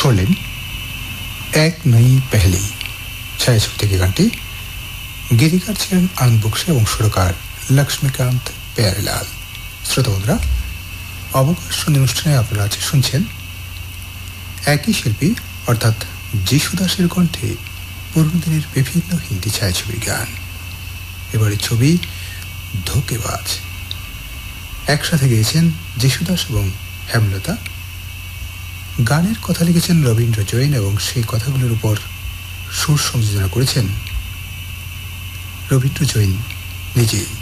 করলেন এক নই পেহলি ছায়াছবি থেকে গানটি। গীতিকার ছিলেন আনন্দ বক্সী এবং সুরকার লক্ষ্মীকান্ত প্যারেলাল। শ্রোতা বন্ধুরা, অবকাশ অনুষ্ঠানে আপনারা আজ শুনছেন একই শিল্পী অর্থাৎ যিশুদাসের কণ্ঠে পুরনো দিনের বিভিন্ন হিন্দি ছায়াছবির গান। এবারে ছবি ধোকেবাজ। একসাথে গেয়েছেন যিশুদাস এবং হেমলতা। গানের কথা লিখেছেন রবীন্দ্র জৈন এবং সেই কথাগুলোর উপর সুর সংযোজনা করেছেন রবীন্দ্র জৈন নিজেই।